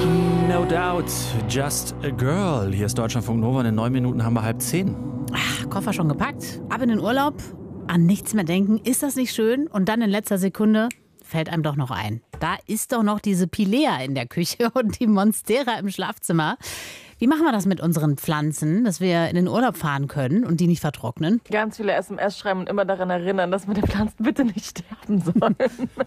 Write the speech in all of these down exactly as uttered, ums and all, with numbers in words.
No doubt, just a girl. Hier ist Deutschlandfunk Nova. In neun Minuten haben wir halb zehn. Ach, Koffer schon gepackt, ab in den Urlaub, an nichts mehr denken. Ist das nicht schön? Und dann in letzter Sekunde fällt einem doch noch ein. Da ist doch noch diese Pilea in der Küche und die Monstera im Schlafzimmer. Wie machen wir das mit unseren Pflanzen, dass wir in den Urlaub fahren können und die nicht vertrocknen? Ganz viele S M S schreiben und immer daran erinnern, dass wir den Pflanzen bitte nicht sterben sollen.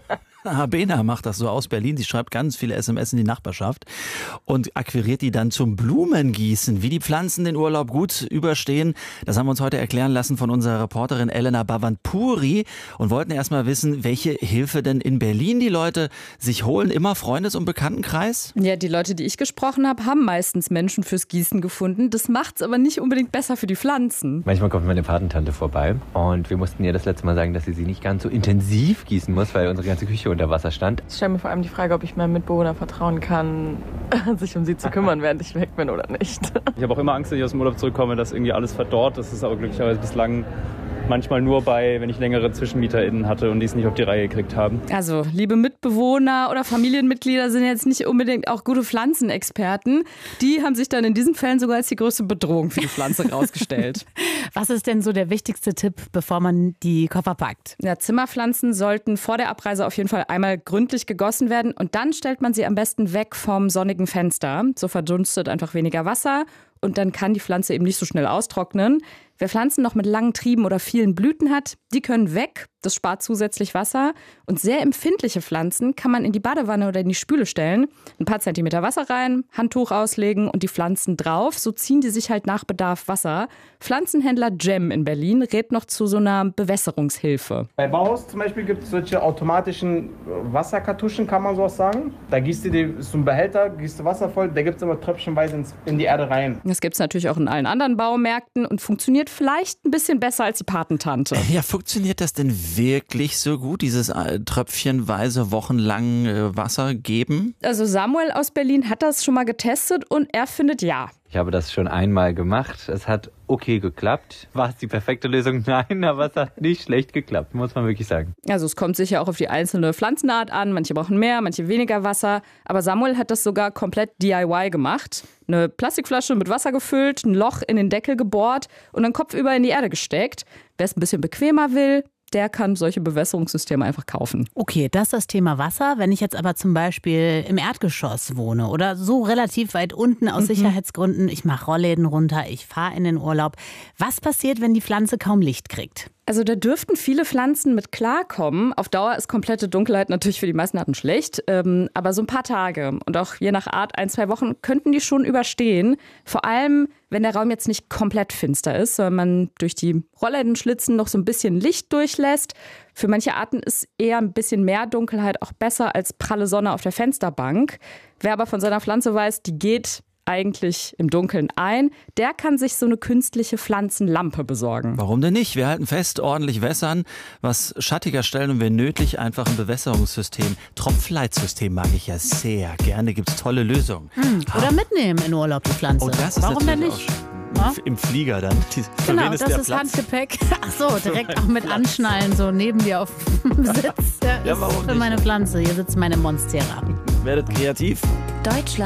Bena macht das so aus Berlin. Sie schreibt ganz viele S M S in die Nachbarschaft und akquiriert die dann zum Blumengießen. Wie die Pflanzen den Urlaub gut überstehen, das haben wir uns heute erklären lassen von unserer Reporterin Elena Bhavanpuri und wollten erst mal wissen, welche Hilfe denn in Berlin die Leute sich holen. Immer Freundes- und Bekanntenkreis? Ja, die Leute, die ich gesprochen habe, haben meistens Menschen fürs Gießen gefunden. Das macht's aber nicht unbedingt besser für die Pflanzen. Manchmal kommt meine Patentante vorbei und wir mussten ihr das letzte Mal sagen, dass sie sie nicht ganz so intensiv gießen muss, weil unsere ganze Küche unter Wasser stand. Ich stelle mir vor allem die Frage, ob ich meinem Mitbewohner vertrauen kann, sich um sie zu kümmern, während ich weg bin oder nicht. Ich habe auch immer Angst, wenn ich aus dem Urlaub zurückkomme, dass irgendwie alles verdorrt. Das ist aber glücklicherweise bislang manchmal nur bei, wenn ich längere ZwischenmieterInnen hatte und die es nicht auf die Reihe gekriegt haben. Also, liebe Mitbewohner oder Familienmitglieder sind jetzt nicht unbedingt auch gute Pflanzenexperten. Die haben sich dann in diesen Fällen sogar als die größte Bedrohung für die Pflanze rausgestellt. Was ist denn so der wichtigste Tipp, bevor man die Koffer packt? Ja, Zimmerpflanzen sollten vor der Abreise auf jeden Fall einmal gründlich gegossen werden und dann stellt man sie am besten weg vom sonnigen Fenster. So verdunstet einfach weniger Wasser und dann kann die Pflanze eben nicht so schnell austrocknen. Wer Pflanzen noch mit langen Trieben oder vielen Blüten hat, die können weg. Das spart zusätzlich Wasser. Und sehr empfindliche Pflanzen kann man in die Badewanne oder in die Spüle stellen. Ein paar Zentimeter Wasser rein, Handtuch auslegen und die Pflanzen drauf. So ziehen die sich halt nach Bedarf Wasser. Pflanzenhändler Jem in Berlin rät noch zu so einer Bewässerungshilfe. Bei Bauhaus zum Beispiel gibt es solche automatischen Wasserkartuschen, kann man so sagen. Da gießt du die, so ein Behälter, gießt du Wasser voll, da gibt es immer tröpfchenweise in die Erde rein. Das gibt es natürlich auch in allen anderen Baumärkten und funktioniert vielleicht ein bisschen besser als die Patentante. Ja, funktioniert das denn wirklich so gut, dieses äh, tröpfchenweise wochenlang äh, Wasser geben? Also Samuel aus Berlin hat das schon mal getestet und er findet ja. Ich habe das schon einmal gemacht. Es hat okay geklappt. War es die perfekte Lösung? Nein, aber es hat nicht schlecht geklappt, muss man wirklich sagen. Also es kommt sicher auch auf die einzelne Pflanzenart an. Manche brauchen mehr, manche weniger Wasser. Aber Samuel hat das sogar komplett D I Y gemacht. Eine Plastikflasche mit Wasser gefüllt, ein Loch in den Deckel gebohrt und dann kopfüber in die Erde gesteckt. Wer es ein bisschen bequemer will, der kann solche Bewässerungssysteme einfach kaufen. Okay, das ist das Thema Wasser. Wenn ich jetzt aber zum Beispiel im Erdgeschoss wohne oder so relativ weit unten aus mhm. Sicherheitsgründen, ich mache Rollläden runter, ich fahre in den Urlaub. Was passiert, wenn die Pflanze kaum Licht kriegt? Also da dürften viele Pflanzen mit klarkommen. Auf Dauer ist komplette Dunkelheit natürlich für die meisten Arten schlecht. Ähm, aber so ein paar Tage und auch je nach Art ein, zwei Wochen könnten die schon überstehen. Vor allem, wenn der Raum jetzt nicht komplett finster ist, sondern man durch die Rolllädenschlitzen noch so ein bisschen Licht durchlässt. Für manche Arten ist eher ein bisschen mehr Dunkelheit auch besser als pralle Sonne auf der Fensterbank. Wer aber von seiner Pflanze weiß, die geht eigentlich im Dunkeln ein, der kann sich so eine künstliche Pflanzenlampe besorgen. Warum denn nicht? Wir halten fest, ordentlich wässern, was schattiger stellen und wenn nötig einfach ein Bewässerungssystem. Tropfleitsystem mag ich ja sehr gerne, gibt's tolle Lösungen. Hm. Oder mitnehmen in Urlaub die Pflanze. Oh, das ist Warum denn nicht? Ja? Im Flieger dann. Für genau, wen ist das der ist Platz? Handgepäck. Ach so, direkt auch mit Anschnallen, so neben dir auf dem Sitz. Ja, ja, warum für nicht? meine Pflanze. Hier sitzt meine Monstera. Werdet kreativ. Deutschland.